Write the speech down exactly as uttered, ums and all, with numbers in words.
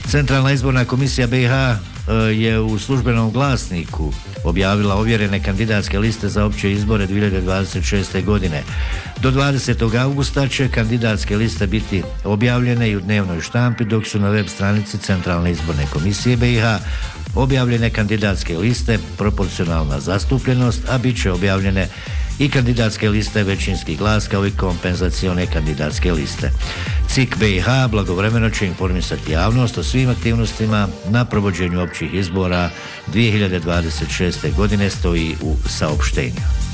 Centralna izborna komisija B i H je u službenom glasniku objavila ovjerene kandidatske liste za opće izbore dvije hiljade dvadeset šeste. godine. Do dvadesetog augusta će kandidatske liste biti objavljene i u dnevnoj štampi, dok su na web stranici Centralne izborne komisije B i H objavljene kandidatske liste proporcionalna zastupljenost, a bit će objavljene i kandidatske liste većinski glas kao i kompenzacione kandidatske liste. C I K B i H blagovremeno će informisati javnost o svim aktivnostima na provođenju općih izbora dvije hiljade dvadeset šeste. godine, stoji u saopštenju.